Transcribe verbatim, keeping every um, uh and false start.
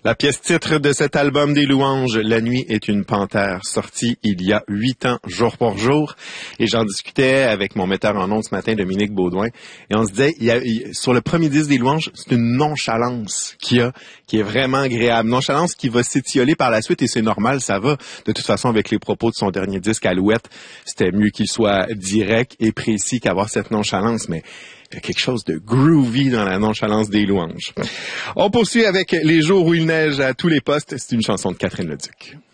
La pièce titre de cet album des louanges, La nuit est une panthère, sortie il y a huit ans, jour pour jour. Et j'en discutais avec mon metteur en ondes ce matin, Dominique Baudouin, et on se disait, il y a, il, sur le premier disque des louanges, c'est une nonchalance qu'il y a, qui est vraiment agréable. Nonchalance qui va s'étioler par la suite, et c'est normal, ça va. De toute façon, avec les propos de son dernier disque, Alouette, c'était mieux qu'il soit direct et précis qu'avoir cette nonchalance, mais il y a quelque chose de groovy dans la nonchalance des louanges. On poursuit avec Les jours où il neige à tous les postes. C'est une chanson de Catherine Leduc.